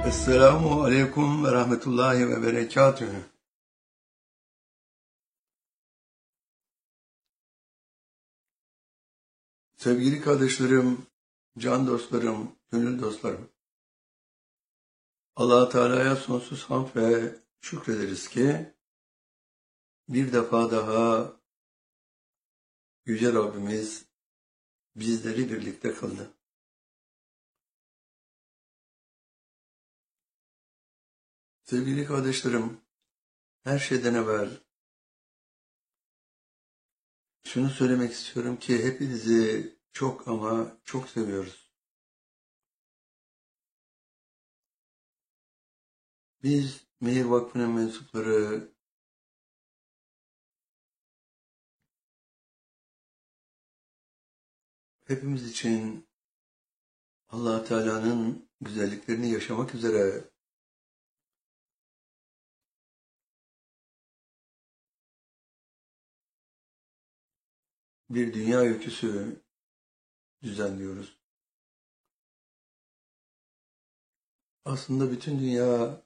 Esselamu Aleyküm ve Rahmetullahi ve Berekatühü. Sevgili kardeşlerim, can dostlarım, gönül dostlarım. Allah-u Teala'ya sonsuz hamd ve şükrederiz ki bir defa daha Yüce Rabbimiz bizleri birlikte kıldı. Sevgili kardeşlerim, her şeyden evvel şunu söylemek istiyorum ki hepinizi çok ama çok seviyoruz. Biz Mehir Vakfı'nın mensupları hepimiz için Allah Teala'nın güzelliklerini yaşamak üzere bir dünya öyküsü düzenliyoruz. Aslında bütün dünya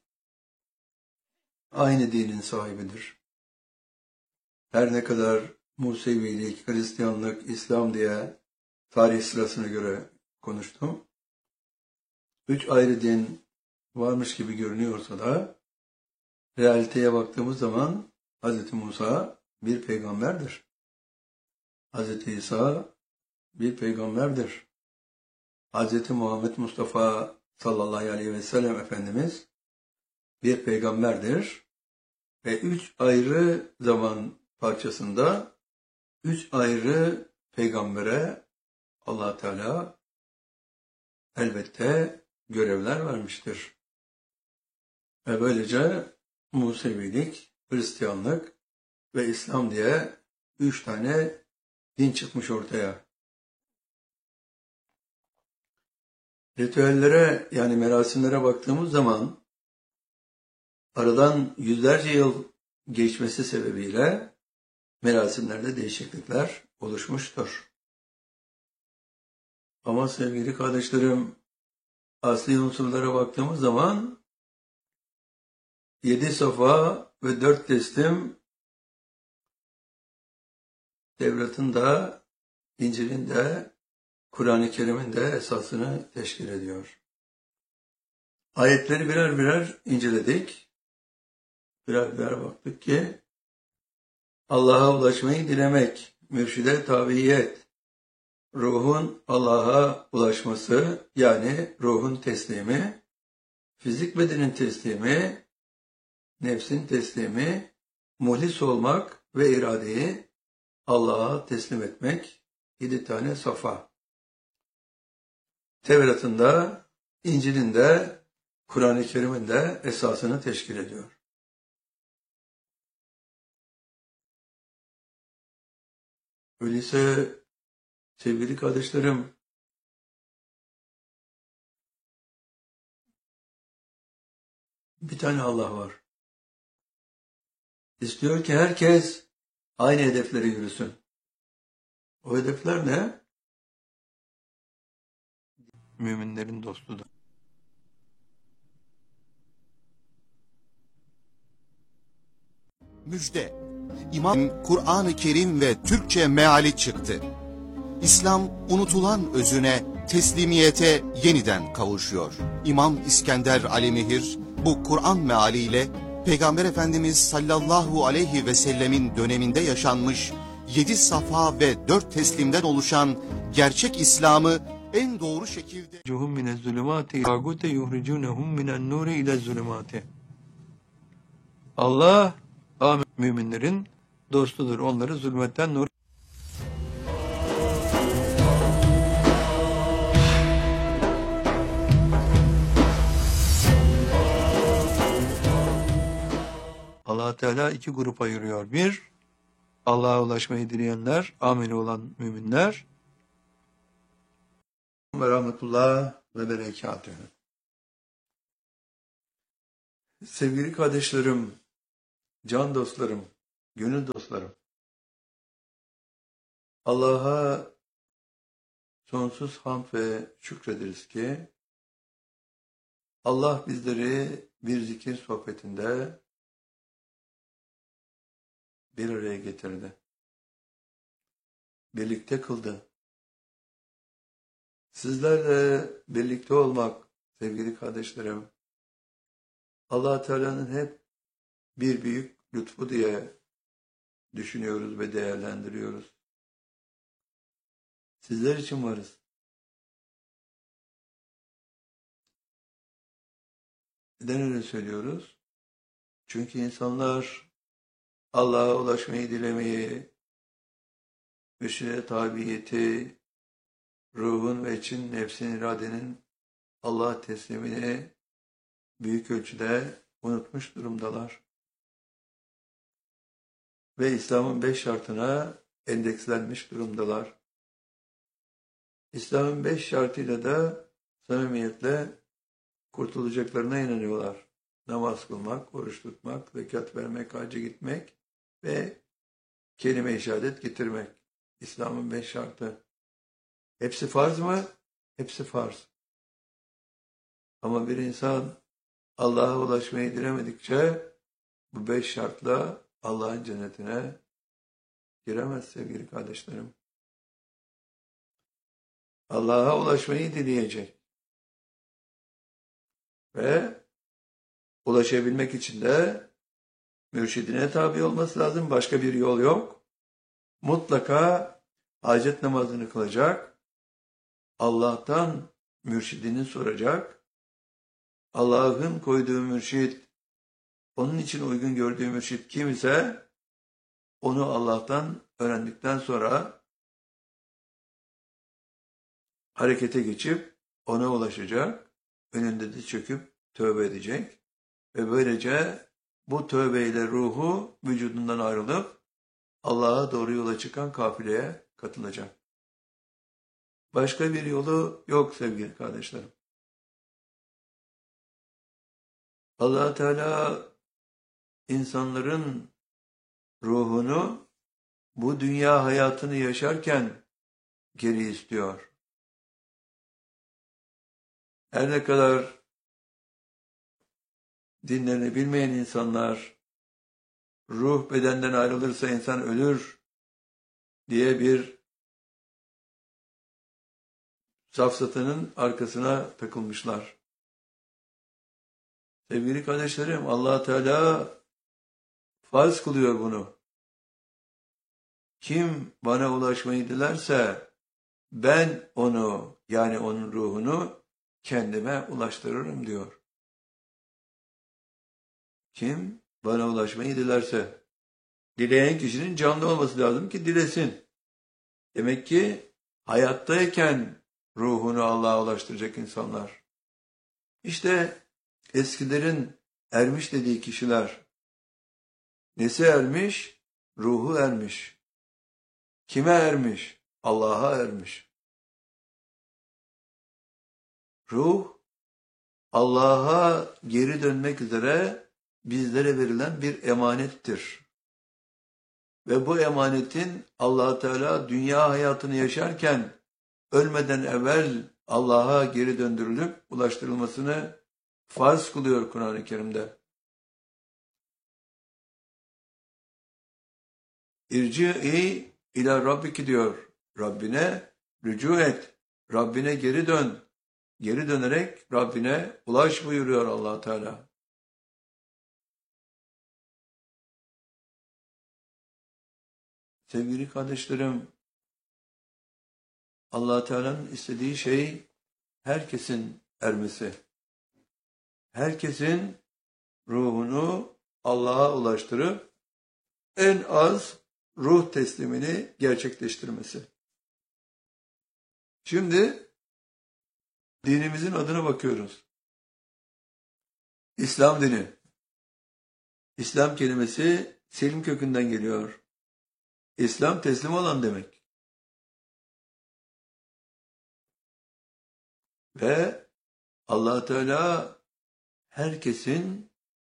aynı dinin sahibidir. Her ne kadar Musevilik, Hristiyanlık, İslam diye tarih sırasına göre konuştum. 3 ayrı din varmış gibi görünüyorsa da realiteye baktığımız zaman Hz. Musa bir peygamberdir. Hz. İsa bir peygamberdir. Hz. Muhammed Mustafa sallallahu aleyhi ve sellem Efendimiz bir peygamberdir ve 3 ayrı zaman parçasında 3 ayrı peygambere Allah Teala elbette görevler vermiştir. Ve böylece Musevilik, Hristiyanlık ve İslam diye 3 tane din çıkmış ortaya. Ritüellere yani merasimlere baktığımız zaman aradan yüzlerce yıl geçmesi sebebiyle merasimlerde değişiklikler oluşmuştur. Ama sevgili kardeşlerim, asli unsurlara baktığımız zaman 7 Safa ve 4 Teslim Tevrat'ın da, İncil'in de, Kur'an-ı Kerim'in de esasını teşkil ediyor. Ayetleri birer birer inceledik. Birer birer baktık ki Allah'a ulaşmayı dilemek, mürşide tabiyet, ruhun Allah'a ulaşması yani ruhun teslimi, fizik bedenin teslimi, nefsin teslimi, muhlis olmak ve iradeyi Allah'a teslim etmek 7 tane safa. Tevrat'ın da, İncil'in de, Kur'an-ı Kerim'in de esasını teşkil ediyor. Öyleyse sevgili kardeşlerim, bir tane Allah var. İstiyor ki herkes aynı hedeflere yürüsün. O hedefler ne? Müminlerin dostudur. Müjde. İmam Kur'an-ı Kerim ve Türkçe meali çıktı. İslam unutulan özüne, teslimiyete yeniden kavuşuyor. İmam İskender Alimihir bu Kur'an mealiyle Peygamber Efendimiz sallallahu aleyhi ve sellemin döneminde yaşanmış 7 safa ve 4 teslimden oluşan gerçek İslam'ı en doğru şekilde Allah müminlerin dostudur. Onları zulmetten nur. Allah Teala 2 grup ayırıyor. Bir, Allah'a ulaşmayı dileyenler, ameli olan müminler. Ve rahmetullah ve berekatühü. Sevgili kardeşlerim, can dostlarım, gönül dostlarım. Allah'a sonsuz hamd ve şükrederiz ki Allah bizleri bir zikir sohbetinde bir araya getirdi. Birlikte kıldı. Sizlerle birlikte olmak sevgili kardeşlerim, Allah Teala'nın hep bir büyük lütfu diye düşünüyoruz ve değerlendiriyoruz. Sizler için varız. Neden öyle söylüyoruz? Çünkü insanlar Allah'a ulaşmayı dilemeyi, mürşide tabiyeti, ruhun ve için nefsin iradenin Allah'a teslimini büyük ölçüde unutmuş durumdalar. Ve İslam'ın 5 şartına endekslenmiş durumdalar. İslam'ın 5 şartıyla da samimiyetle kurtulacaklarına inanıyorlar. Namaz kılmak, oruç tutmak, zekat vermek, hacca gitmek ve kelime-i şehadet getirmek. İslam'ın 5 şartı. Hepsi farz mı? Hepsi farz. Ama bir insan Allah'a ulaşmayı dilemedikçe bu 5 şartla Allah'ın cennetine giremez sevgili kardeşlerim. Allah'a ulaşmayı dileyecek. Ve ulaşabilmek için de mürşidine tabi olması lazım. Başka bir yol yok. Mutlaka hacet namazını kılacak. Allah'tan mürşidini soracak. Allah'ın koyduğu mürşid, onun için uygun gördüğü mürşid kim ise onu Allah'tan öğrendikten sonra harekete geçip ona ulaşacak. Önünde de çöküp tövbe edecek. Ve böylece bu tövbeyle ruhu vücudundan ayrılıp Allah'a doğru yola çıkan kafileye katılacak. Başka bir yolu yok sevgili kardeşlerim. Allah Teala insanların ruhunu bu dünya hayatını yaşarken geri istiyor. Her ne kadar dinlerini bilmeyen insanlar ruh bedenden ayrılırsa insan ölür diye bir safsatının arkasına takılmışlar. Sevgili kardeşlerim, Allah Teala farz kılıyor bunu. Kim bana ulaşmayı dilerse ben onu, yani onun ruhunu kendime ulaştırırım diyor. Kim bana ulaşmayı dilerse, dileyen kişinin canlı olması lazım ki dilesin. Demek ki hayattayken ruhunu Allah'a ulaştıracak insanlar. İşte eskilerin ermiş dediği kişiler, nesi ermiş? Ruhu ermiş. Kime ermiş? Allah'a ermiş. Ruh, Allah'a geri dönmek üzere bizlere verilen bir emanettir. Ve bu emanetin Allah Teala dünya hayatını yaşarken ölmeden evvel Allah'a geri döndürülüp ulaştırılmasını farz kılıyor Kur'an-ı Kerim'de. İrci'i ila Rabbiki diyor. Rabbine rücu et. Rabbine geri dön. Geri dönerek Rabbine ulaş buyuruyor Allah Teala. Sevgili kardeşlerim, Allah Teala'nın istediği şey herkesin ermesi. Herkesin ruhunu Allah'a ulaştırıp en az ruh teslimini gerçekleştirmesi. Şimdi dinimizin adına bakıyoruz. İslam dini. İslam kelimesi selim kökünden geliyor. İslam teslim olan demek. Ve Allah Teala herkesin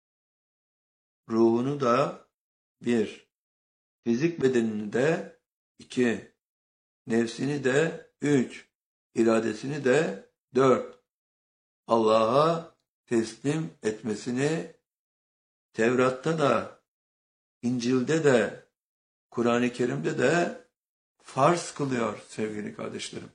ruhunu da bir, fizik bedenini de iki, nefsini de üç, iradesini de dört, Allah'a teslim etmesini Tevrat'ta da, İncil'de de, Kur'an-ı Kerim'de de farz kılıyor sevgili kardeşlerim.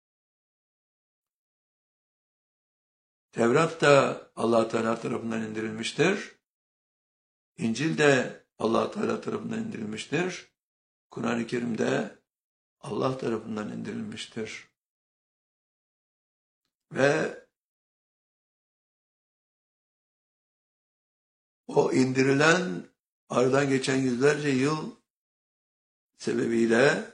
Tevrat da Allah Teala tarafından indirilmiştir. İncil de Allah Teala tarafından indirilmiştir. Kur'an-ı Kerim de Allah tarafından indirilmiştir. Ve o indirilen aradan geçen yüzlerce yıl sebebiyle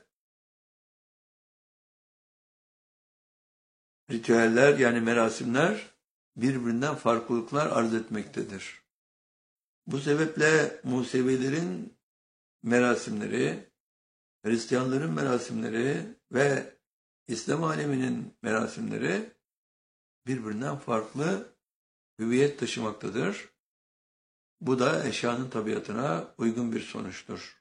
ritüeller yani merasimler birbirinden farklılıklar arz etmektedir. Bu sebeple Musevilerin merasimleri, Hristiyanların merasimleri ve İslam aleminin merasimleri birbirinden farklı hüviyet taşımaktadır. Bu da eşyanın tabiatına uygun bir sonuçtur.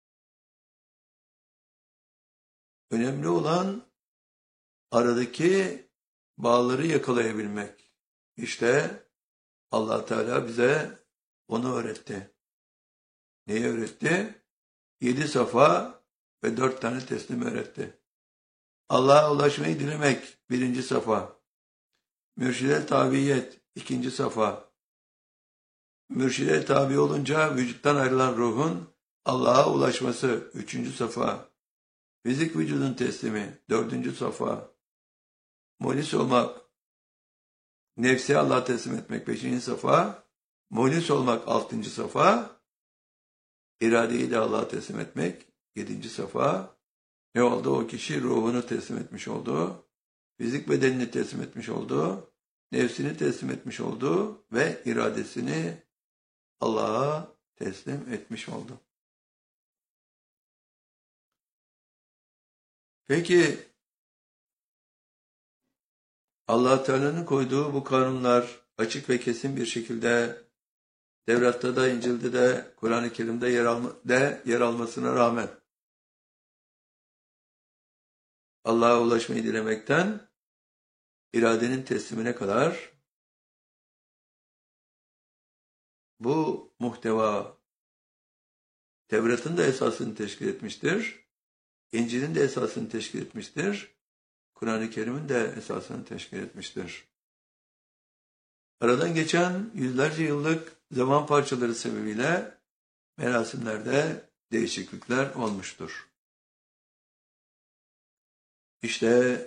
Önemli olan aradaki bağları yakalayabilmek. İşte Allah Teala bize onu öğretti. Neyi öğretti? 7 safa ve 4 tane teslim öğretti. Allah'a ulaşmayı dilemek 1. safa. Mürşide tabiyet 2. safa. Mürşide tabi olunca vücuttan ayrılan ruhun Allah'a ulaşması 3. safa. Fizik vücudun teslimi 4. safa. Muhlis olmak, nefsi Allah'a teslim etmek 5. safa. Muhlis olmak 6. safa. İradeyi de Allah'a teslim etmek 7. safa. Ne oldu? O kişi ruhunu teslim etmiş oldu. Fizik bedenini teslim etmiş oldu. Nefsini teslim etmiş oldu ve iradesini Allah'a teslim etmiş oldu. Peki Allah Teala'nın koyduğu bu kanunlar açık ve kesin bir şekilde Tevrat'ta da, İncil'de de, Kur'an-ı Kerim'de yer almasına rağmen Allah'a ulaşmayı dilemekten iradenin teslimine kadar bu muhteva Tevrat'ın da esasını teşkil etmiştir. İncil'in de esasını teşkil etmiştir. Kur'an-ı Kerim'in de esasını teşkil etmiştir. Aradan geçen yüzlerce yıllık zaman parçaları sebebiyle merasimlerde değişiklikler olmuştur. İşte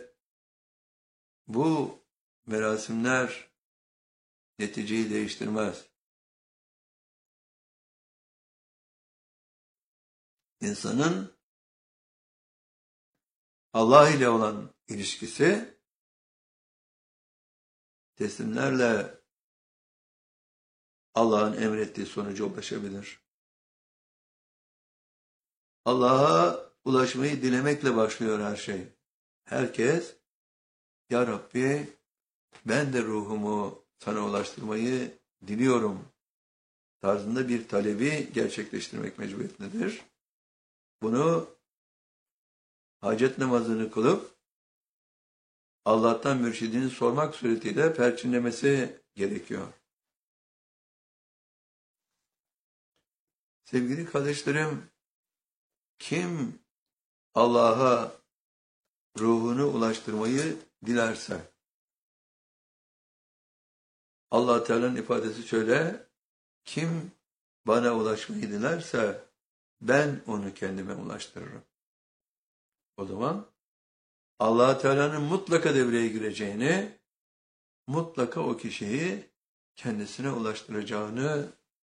bu merasimler neticeyi değiştirmez. İnsanın Allah ile olan ilişkisi teslimlerle Allah'ın emrettiği sonuca ulaşabilir. Allah'a ulaşmayı dilemekle başlıyor her şey. Herkes, Ya Rabbi ben de ruhumu sana ulaştırmayı diliyorum tarzında bir talebi gerçekleştirmek mecburiyetindedir. Bunu hacet namazını kılıp Allah'tan mürşidini sormak suretiyle perçinlemesi gerekiyor. Sevgili kardeşlerim, kim Allah'a ruhunu ulaştırmayı dilerse, Allah Teala'nın ifadesi şöyle, kim bana ulaşmayı dilerse ben onu kendime ulaştırırım. O zaman Allah Teala'nın mutlaka devreye gireceğini, mutlaka o kişiyi kendisine ulaştıracağını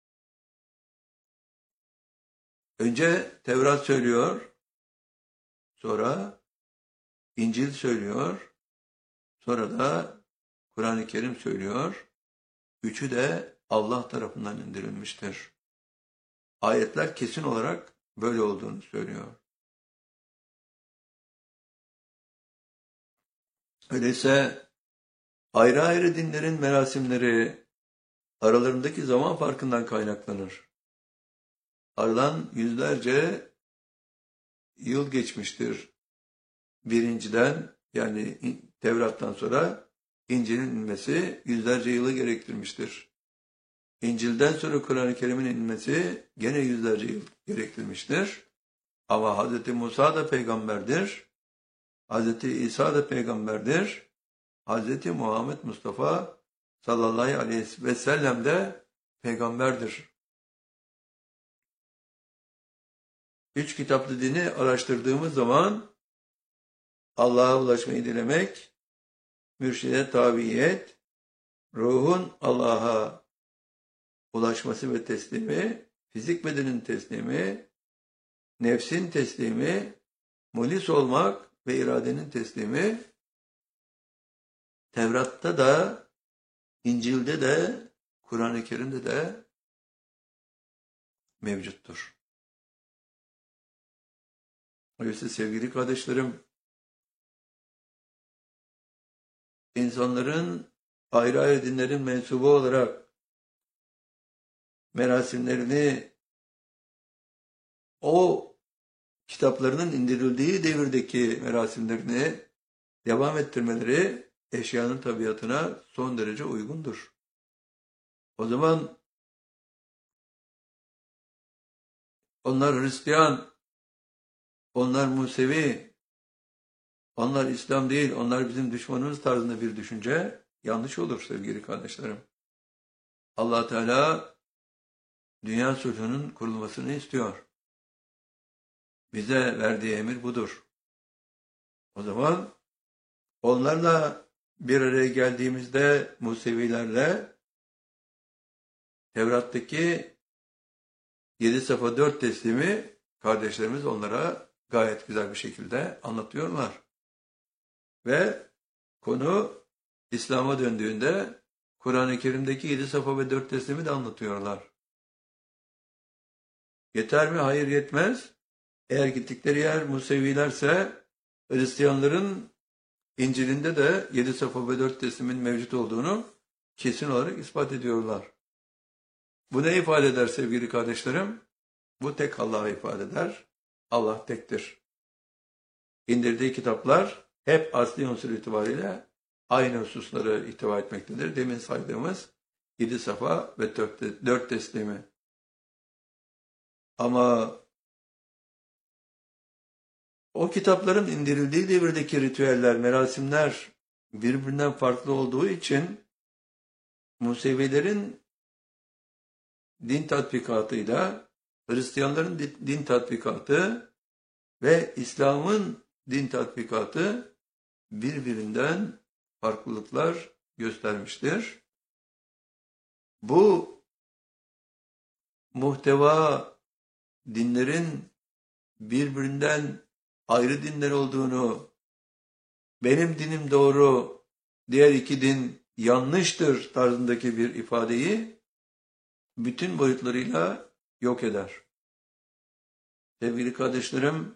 önce Tevrat söylüyor, sonra İncil söylüyor, sonra da Kur'an-ı Kerim söylüyor. Üçü de Allah tarafından indirilmiştir. Ayetler kesin olarak böyle olduğunu söylüyor. Öyleyse ayrı ayrı dinlerin merasimleri aralarındaki zaman farkından kaynaklanır. Aradan yüzlerce yıl geçmiştir. Birinciden yani Tevrat'tan sonra İncil'in inmesi yüzlerce yılı gerektirmiştir. İncil'den sonra Kur'an-ı Kerim'in inmesi gene yüzlerce yıl gerektirmiştir. Ama Hz. Musa da peygamberdir. Hz. İsa da peygamberdir. Hz. Muhammed Mustafa sallallahu aleyhi ve sellem de peygamberdir. 3 kitaplı dini araştırdığımız zaman Allah'a ulaşmayı dilemek, mürşide tabiyet, ruhun Allah'a ulaşması ve teslimi, fizik bedenin teslimi, nefsin teslimi, mulis olmak ve iradenin teslimi, Tevrat'ta da, İncil'de de, Kur'an-ı Kerim'de de mevcuttur. Oysa sevgili kardeşlerim, insanların ayrı ayrı dinlerin mensubu olarak merasimlerini o kitaplarının indirildiği devirdeki merasimlerini devam ettirmeleri eşyanın tabiatına son derece uygundur. O zaman onlar Hristiyan, onlar Musevi, onlar İslam değil, onlar bizim düşmanımız tarzında bir düşünce yanlış olur sevgili kardeşlerim. Allah Teala dünya sulhunun kurulmasını istiyor. Bize verdiği emir budur. O zaman onlarla bir araya geldiğimizde Musevilerle Tevrat'taki 7 safa 4 teslimi kardeşlerimiz onlara gayet güzel bir şekilde anlatıyorlar. Ve konu İslam'a döndüğünde Kur'an-ı Kerim'deki 7 safa ve 4 teslimi de anlatıyorlar. Yeter mi? Hayır, yetmez. Eğer gittikleri yer Musevilerse Hristiyanların İncil'inde de 7 safa ve 4 teslimin mevcut olduğunu kesin olarak ispat ediyorlar. Bu ne ifade eder sevgili kardeşlerim? Bu tek Allah'a ifade eder. Allah tektir. İndirdiği kitaplar hep asli unsur itibariyle aynı hususları ihtiva etmektedir. Demin saydığımız 7 safa ve 4 teslimi. Ama o kitapların indirildiği devirdeki ritüeller, merasimler birbirinden farklı olduğu için Musevilerin din tatbikatıyla Hristiyanların din tatbikatı ve İslam'ın din tatbikatı birbirinden farklılıklar göstermiştir. Bu muhteva dinlerin birbirinden ayrı dinler olduğunu, benim dinim doğru, diğer iki din yanlıştır tarzındaki bir ifadeyi bütün boyutlarıyla yok eder. Sevgili kardeşlerim,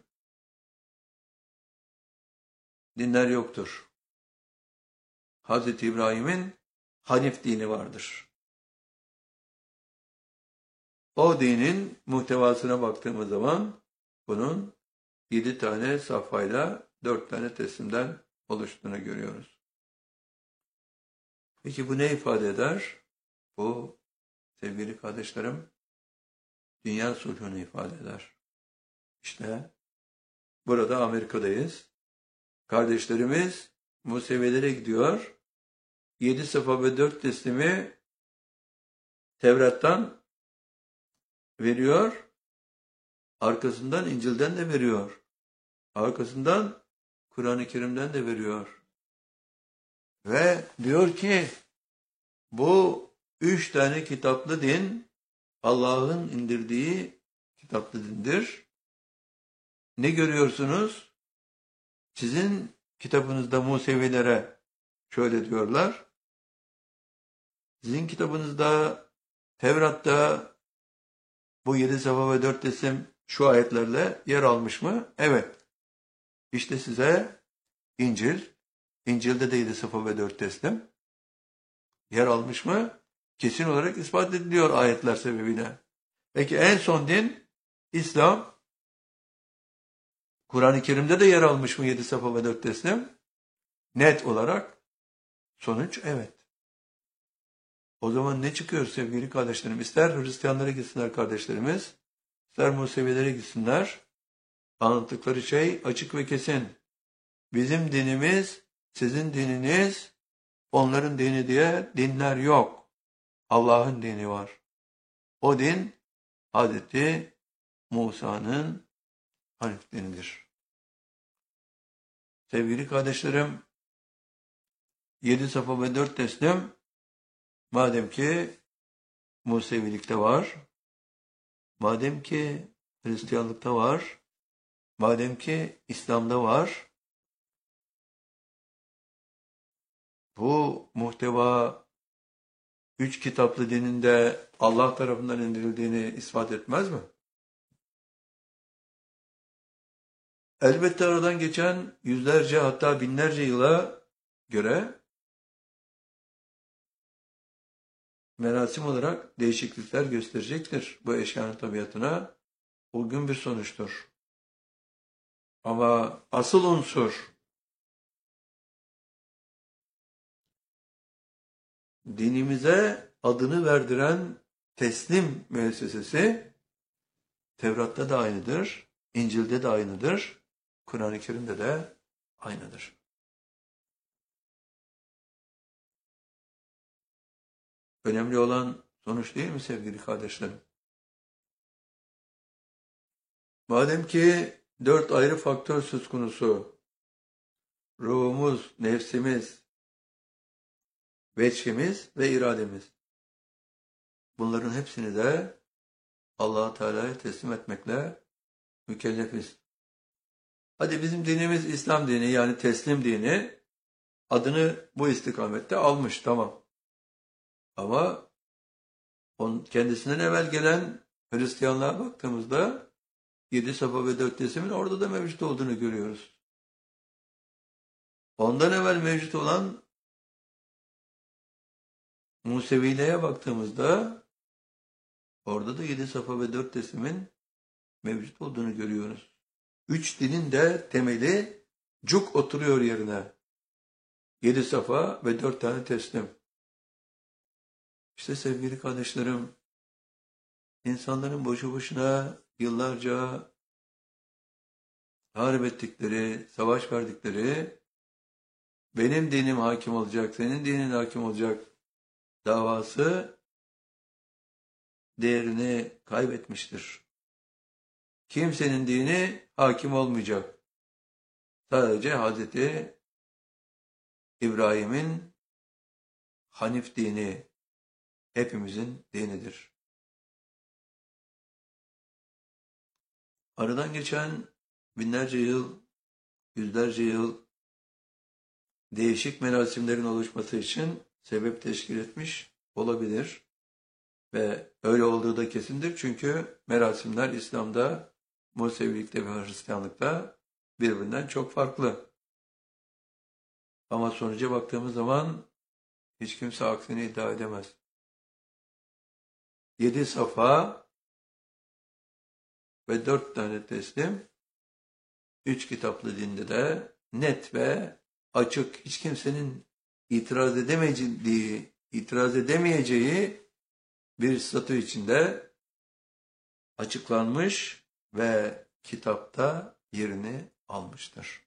dinler yoktur. Hz. İbrahim'in Hanif dini vardır. O dinin muhtevasına baktığımız zaman bunun 7 tane safhayla 4 tane teslimden oluştuğunu görüyoruz. Peki bu ne ifade eder? Bu sevgili kardeşlerim dünya sulhunu ifade eder. İşte burada Amerika'dayız. Kardeşlerimiz Musevilere gidiyor. 7 safa ve 4 teslimi Tevrat'tan veriyor. Arkasından İncil'den de veriyor. Arkasından Kur'an-ı Kerim'den de veriyor. Ve diyor ki bu 3 tane kitaplı din Allah'ın indirdiği kitaplı dindir. Ne görüyorsunuz? Sizin kitabınızda Musevilere şöyle diyorlar. Sizin kitabınızda Tevrat'ta bu 7 safa ve 4 teslim şu ayetlerle yer almış mı? Evet. İşte size İncil. İncil'de de 7 safa ve 4 teslim yer almış mı? Kesin olarak ispat ediliyor ayetler sebebiyle. Peki en son din İslam. Kur'an-ı Kerim'de de yer almış mı 7 safa ve 4 teslim? Net olarak Sonuç evet. O zaman ne çıkıyor sevgili kardeşlerim? İster Hristiyanlara gitsinler kardeşlerimiz, ister Musevilere gitsinler. Anlattıkları şey açık ve kesin. Bizim dinimiz, sizin dininiz, onların dini diye dinler yok. Allah'ın dini var. O din Hazreti Musa'nın Hanif dinidir. Sevgili kardeşlerim, 7 safa ve 4 teslim, madem ki Musevilikte var, madem ki Hristiyanlıkta var, madem ki İslam'da var, bu muhteva 3 kitaplı dininde Allah tarafından indirildiğini ispat etmez mi? Elbette aradan geçen yüzlerce hatta binlerce yıla göre merasim olarak değişiklikler gösterecektir bu eşyanın tabiatına. Uygun bir sonuçtur. Ama asıl unsur dinimize adını verdiren teslim müessesesi Tevrat'ta da aynıdır, İncil'de de aynıdır, Kur'an-ı Kerim'de de aynıdır. Önemli olan sonuç değil mi sevgili kardeşlerim? Madem ki 4 ayrı faktör söz konusu, ruhumuz, nefsimiz, veçhimiz ve irademiz, bunların hepsini de Allah-u Teala'ya teslim etmekle mükellefiz. Hadi bizim dinimiz İslam dini, yani teslim dini, adını bu istikamette almış, tamam. Ama kendisinden evvel gelen Hristiyanlığa baktığımızda 7 safa ve 4 teslimin orada da mevcut olduğunu görüyoruz. Ondan evvel mevcut olan Musevileye baktığımızda orada da 7 safa ve 4 teslimin mevcut olduğunu görüyoruz. 3 dinin de temeli cuk oturuyor yerine. 7 safa ve 4 tane teslim. İşte sevgili kardeşlerim, insanların boşu boşuna yıllarca harp ettikleri, savaş verdikleri, benim dinim hakim olacak, senin dinin hakim olacak davası değerini kaybetmiştir. Kimsenin dini hakim olmayacak. Sadece Hazreti İbrahim'in Hanif dini hepimizin dinidir. Aradan geçen binlerce yıl, yüzlerce yıl değişik merasimlerin oluşması için sebep teşkil etmiş olabilir. Ve öyle olduğu da kesindir. Çünkü merasimler İslam'da, Musevilikte ve Hristiyanlıkta birbirinden çok farklı. Ama sonuca baktığımız zaman hiç kimse aksini iddia edemez. 7 safa ve 4 tane teslim, 3 kitaplı dinde de net ve açık, hiç kimsenin itiraz edemeyeceği bir statü içinde açıklanmış ve kitapta yerini almıştır.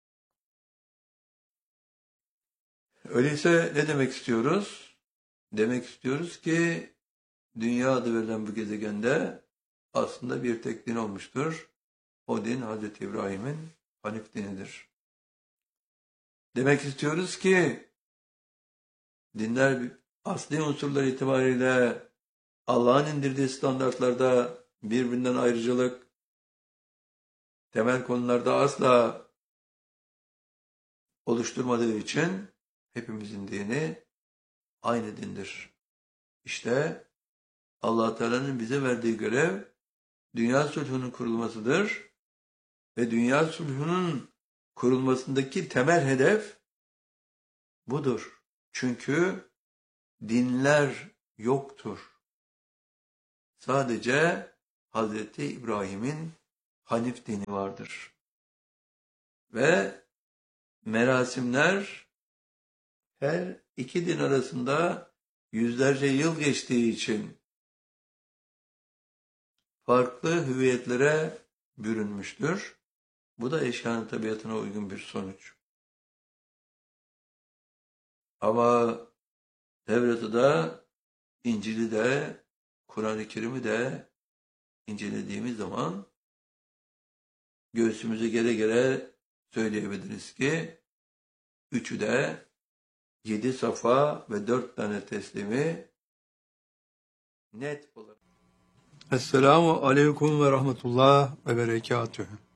Öyleyse ne demek istiyoruz? Demek istiyoruz ki dünya adı verilen bu gezegende aslında bir tek din olmuştur. O din Hazreti İbrahim'in Hanif dinidir. Demek istiyoruz ki dinler asli unsurlar itibariyle Allah'ın indirdiği standartlarda birbirinden ayrıcalık, temel konularda asla oluşturmadığı için hepimizin dini aynı dindir. İşte Allah Teala'nın bize verdiği görev dünya sulhunun kurulmasıdır ve dünya sulhunun kurulmasındaki temel hedef budur. Çünkü dinler yoktur. Sadece Hazreti İbrahim'in Hanif dini vardır. Ve merasimler her iki din arasında yüzlerce yıl geçtiği için farklı hüviyetlere bürünmüştür. Bu da eşyanın tabiatına uygun bir sonuç. Ama Tevrat'ı da, İncil'i de, Kur'an-ı Kerim'i de incelediğimiz zaman göğsümüze gere gere söyleyebiliriz ki üçü de 7 safa ve 4 tane teslimi net olarak. Esselamu aleyküm ve rahmetullah ve berekatühü.